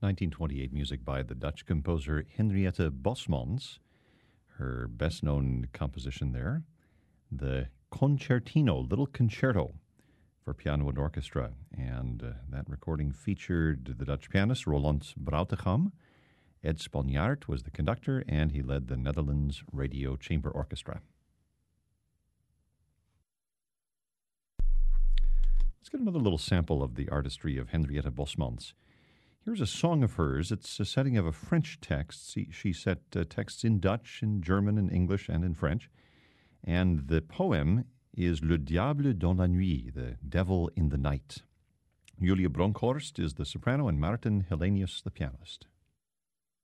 1928 music by the Dutch composer Henriette Bosmans. Her best-known composition there, the Concertino, Little Concerto for piano and orchestra. And that recording featured the Dutch pianist Roland Broutigam. Ed Sponjaard was the conductor, and he led the Netherlands Radio Chamber Orchestra. Let's get another little sample of the artistry of Henriette Bosmans. Here's a song of hers. It's a setting of a French text. She set texts in Dutch, in German, in English, and in French. And the poem is Le Diable dans la Nuit, the Devil in the Night. Julia Bronkhorst is the soprano and Maarten Hellenius the pianist.